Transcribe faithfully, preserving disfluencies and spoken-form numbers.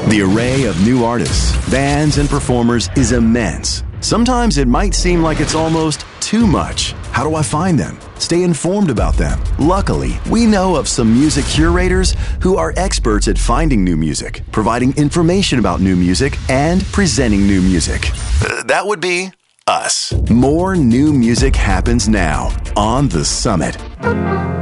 The array of new artists, bands, and performers is immense. Sometimes it might seem like it's almost too much. How do I find them? Stay informed about them. Luckily, we know of some music curators who are experts at finding new music, providing information about new music, and presenting new music. Uh, that would be us. More new music happens now on The Summit.